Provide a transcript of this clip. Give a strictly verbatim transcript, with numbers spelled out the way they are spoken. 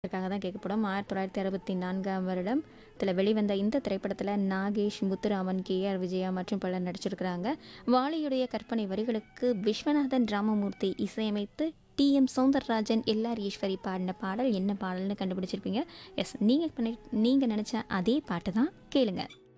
க்காக தான் கேட்கப்படும். ஆயிரத்தி தொள்ளாயிரத்தி அறுபத்தி நான்காம் வருடம் இதில் வெளிவந்த இந்த திரைப்படத்தில் நாகேஷ், முத்துராமன், கே ஆர் விஜயா மற்றும் பலர் நடிச்சிருக்கிறாங்க. வாலியுடைய கற்பனை வரிகளுக்கு விஸ்வநாதன் ராமமூர்த்தி இசையமைத்து D M Soundararajan, LR Eswari பாடின பாடல் என்ன பாடல்னு கண்டுபிடிச்சிருப்பீங்க. எஸ், நீங்கள் பண்ணி நீங்கள் நினச்ச அதே பாட்டு தான். கேளுங்க.